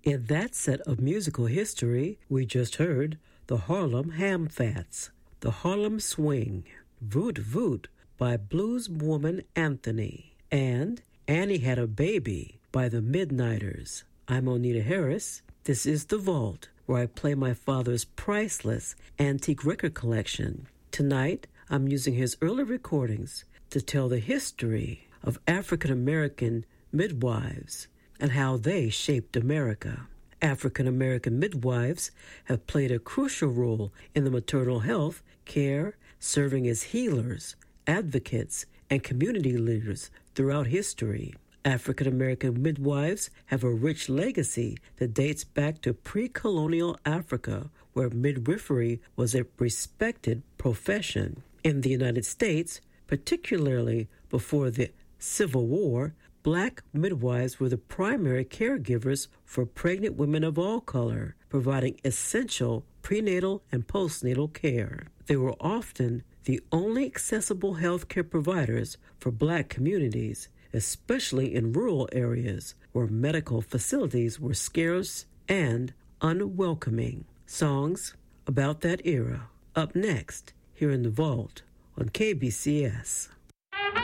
In that set of musical history, we just heard the Harlem Hamfats, the Harlem Swing, Voot Voot by blueswoman Anthony, and Annie Had a Baby by the Midnighters. I'm Onita Harris. This is The Vault, where I play my father's priceless antique record collection. Tonight, I'm using his early recordings to tell the history of African American midwives and how they shaped America. African American midwives have played a crucial role in the maternal health care, serving as healers, advocates, and community leaders throughout history. African American midwives have a rich legacy that dates back to pre-colonial Africa, where midwifery was a respected profession. In the United States, particularly before the Civil War, Black midwives were the primary caregivers for pregnant women of all color, providing essential prenatal and postnatal care. They were often the only accessible health care providers for Black communities, especially in rural areas where medical facilities were scarce and unwelcoming. Songs about that era. Up next, here in the Vault on KBCS.